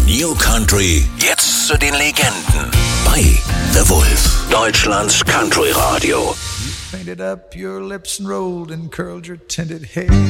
New Country, jetzt zu den Legenden. Bei The Wolf, Deutschlands Country Radio. Painted up your lips and rolled and curled your tinted hair.